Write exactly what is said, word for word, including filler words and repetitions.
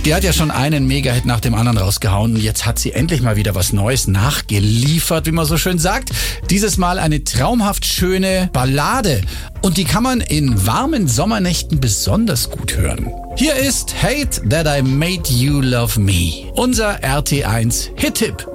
Die hat ja schon einen Mega-Hit nach dem anderen rausgehauen. Jetzt hat sie endlich mal wieder was Neues nachgeliefert, wie man so schön sagt. Dieses Mal eine traumhaft schöne Ballade. Und die kann man in warmen Sommernächten besonders gut hören. Hier ist Hate That I Made You Love Me. Unser R T eins Hit-Tipp.